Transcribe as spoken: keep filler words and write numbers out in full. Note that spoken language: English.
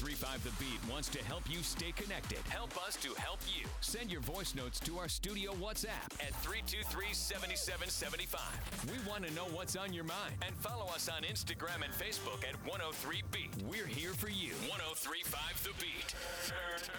three five The Beat wants to help you stay connected. Help us to help you. Send your voice notes to our studio WhatsApp at three two three, seven seven seven five. We want to know what's on your mind. And follow us on Instagram and Facebook at one oh three Beat. We're here for you. one oh three point five The Beat.